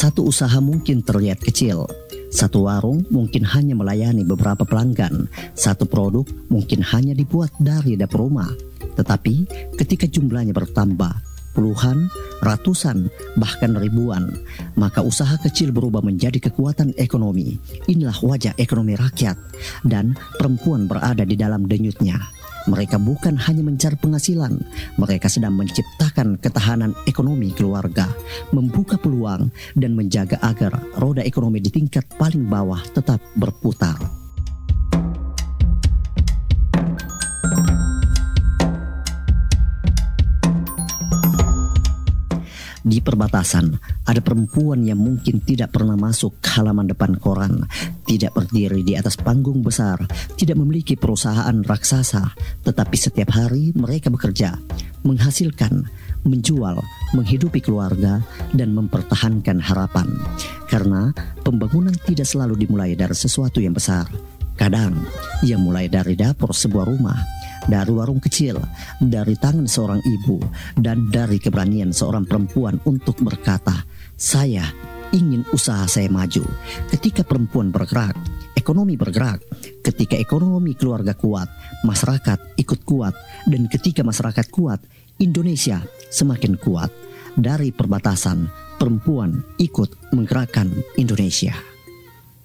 Satu usaha mungkin terlihat kecil, satu warung mungkin hanya melayani beberapa pelanggan, satu produk mungkin hanya dibuat dari dapur rumah. Tetapi ketika jumlahnya bertambah, puluhan, ratusan, bahkan ribuan, maka usaha kecil berubah menjadi kekuatan ekonomi. Inilah wajah ekonomi rakyat, dan perempuan berada di dalam denyutnya. Mereka bukan hanya mencari penghasilan, mereka sedang menciptakan ketahanan ekonomi keluarga, membuka peluang dan menjaga agar roda ekonomi di tingkat paling bawah tetap berputar. Di perbatasan, ada perempuan yang mungkin tidak pernah masuk halaman depan koran, tidak berdiri di atas panggung besar, tidak memiliki perusahaan raksasa, tetapi setiap hari mereka bekerja, menghasilkan, menjual, menghidupi keluarga, dan mempertahankan harapan. Karena pembangunan tidak selalu dimulai dari sesuatu yang besar. Kadang, ia mulai dari dapur sebuah rumah, dari warung kecil, dari tangan seorang ibu, dan dari keberanian seorang perempuan untuk berkata, "Saya ingin usaha saya maju." Ketika perempuan bergerak, ekonomi bergerak. Ketika ekonomi keluarga kuat, masyarakat ikut kuat. Dan ketika masyarakat kuat, Indonesia semakin kuat. Dari perbatasan, perempuan ikut menggerakkan Indonesia.